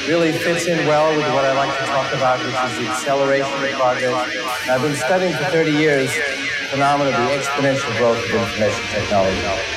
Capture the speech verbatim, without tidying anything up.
really fits in well with what I like to talk about, which is the acceleration of progress. And I've been studying for thirty years the phenomenon of the exponential growth of information technology.